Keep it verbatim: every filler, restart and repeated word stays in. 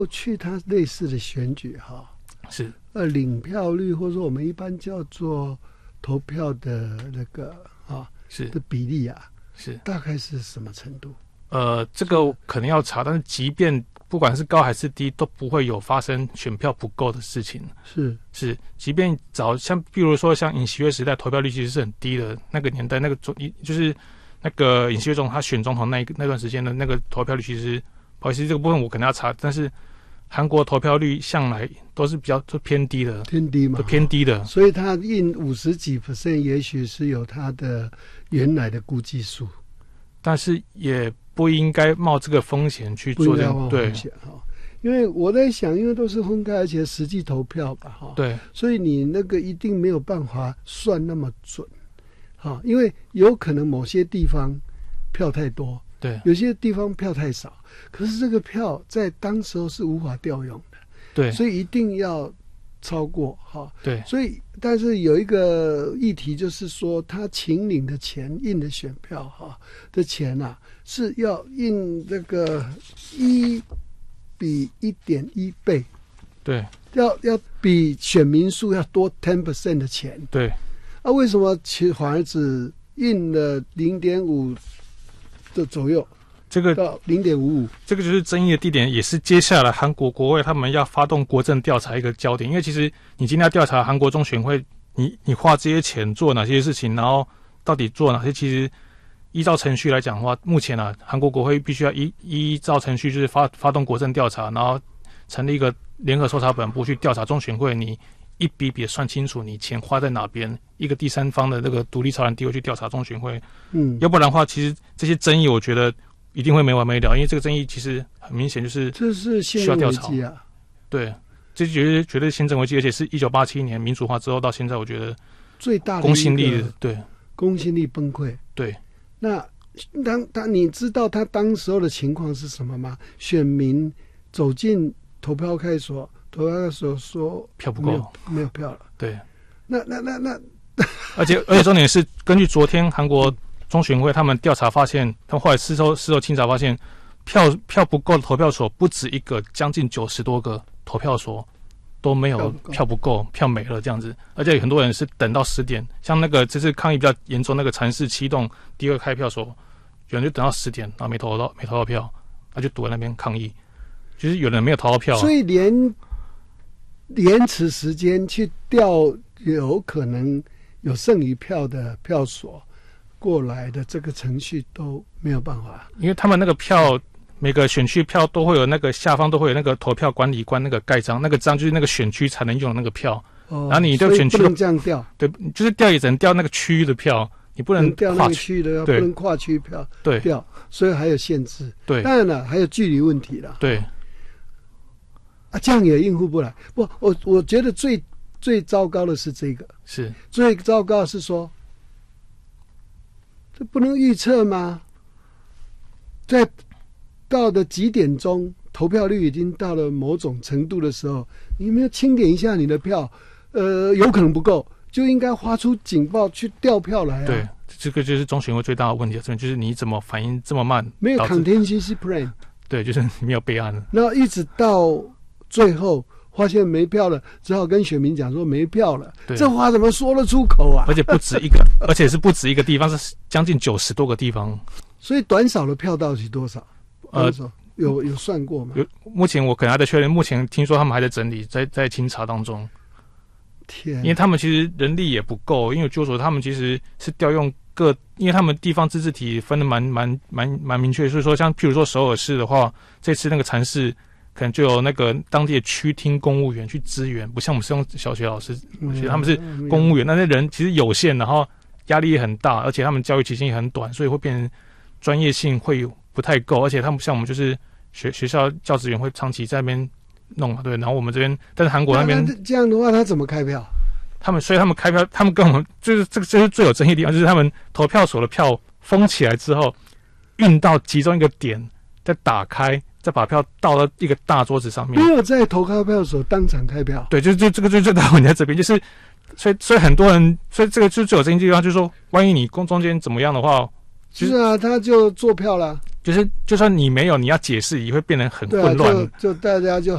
过去它类似的选举哈， 是呃领票率或者说我们一般叫做投票的那个啊是的比例啊， 是大概是什么程度？ 呃，这个可能要查，但是即便不管是高还是低，都不会有发生选票不够的事情。 是是，即便早像比如说像尹锡悦时代，投票率其实是很低的，那个年代那个总就是那个尹锡悦总统他选总统那一个那段时间的那个投票率，其实不好意思，这个部分我可能要查，但是韩国投票率向来都是比较都偏低的， 偏低嘛， 都偏低的， 所以他印五十几 percent， 也许是有他的原来的估计数， 但是也不应该冒这个风险去做这样，对， 因为我在想，因为都是分开，而且实际投票吧，哈， 对， 所以你那个一定没有办法算那么准，哈，因为有可能某些地方票太多， 对， 有些地方票太少，可是这个票在当时候是无法调用的， 对， 所以一定要超过哈， 对， 所以但是有一个议题就是说，他请领的钱印的选票哈的钱啊，是要印这个一比一点一倍， 对， 要要比选民数要多 ten percent 的钱， 对， 啊，为什么其反而只印了零点五的左右？ 这个到零点五五， 这个就是争议的地点，也是接下来韩国国会他们要发动国政调查一个焦点。因为其实你今天要调查韩国中选会，你你花这些钱做哪些事情，然后到底做哪些，其实依照程序来讲的话，目前啊，韩国国会必须要依依照程序，就是发发动国政调查，然后成立一个联合搜查本部去调查中选会，你一笔笔算清楚你钱花在哪边，一个第三方的这个独立操盘地位去调查中选会。嗯，要不然的话，其实这些争议，我觉得一定会没完没了，因为这个争议其实很明显就是这是需要调查啊。 对，这绝对绝对是宪政危机，而且是一九八七年民主化之后到现在，我觉得最大的公信力，对， 公信力崩溃。 对， 那当当你知道他当时候的情况是什么吗？选民走进投票开所，投票开所说票不够， 没有票了。 对， 那那那那， 而且而且重点是，根据昨天韩国中选会他们调查发现，他们后来事后事后清查发现，票票不够的投票所不止一个，将近九十多个投票所都没有票不够，票没了这样子。而且很多人是等到十点，像那个这次抗议比较严重，那个禅寺七栋第二开票所，有人就等到十点，然后没投到没投到票，他就堵在那边抗议。就是有人没有投到票、啊， 所以连延迟时间去调有可能有剩余票的票所过来的这个程序都没有办法， 因为他们那个票每个选区票都会有那个下方都会有那个投票管理官那个盖章，那个章就是那个选区才能用的那个票。哦，然后你的选区不能这样调， 对，就是调也只能调那个区域的票，你不能调那个区域的，不能跨区票对调，所以还有限制。 对， 当然了，还有距离问题了。 对， 啊，这样也应付不来。不，我我觉得最最糟糕的是这个， 是最糟糕的是说。这不能预测吗？在到的几点钟，投票率已经到了某种程度的时候，你有没有清点一下你的票？呃，有可能不够，就应该发出警报去调票来啊。 对，这个就是中选会最大的问题，就是你怎么反应这么慢？ 没有 contingency plan。 对，就是没有备案了。 然后一直到最后。发现没票了，只好跟选民讲说没票了。这话怎么说得出口啊？ 而且不止一个，而且是不止一个地方，是将近九十多个地方。 所以短少的票到底多少？呃，有有算过吗？ 有，目前我可能还在确认。目前听说他们还在整理，在在清查当中。 天， 因为他们其实人力也不够，因为就说他们其实是调用各，因为他们地方自治体分的蛮蛮蛮蛮明确，所以说像譬如说首尔市的话，这次那个禅寺。可能就有那个当地的区厅公务员去支援，不像我们是用小学老师，其实他们是公务员，那些人其实有限，然后压力也很大，而且他们教育期间也很短，所以会变成专业性会不太够，而且他们像我们就是学学校教职员会长期在那边弄嘛，对，然后我们这边，但是韩国那边这样的话，他怎么开票？ 他们所以他们开票，他们跟我们就是这个这是最有争议的地方，就是他们投票所的票封起来之后，运到其中一个点，再打开。再把票倒到一个大桌子上面， 没有在投开票的时候当场开票。 对，就就这个最最大问题在这边，就是所以所以很多人，所以这个就最有争议的地方，就是说，万一你公中间怎么样的话， 是啊，他就做票了。 就是就算你没有，你要解释也会变得很混乱。 就就大家就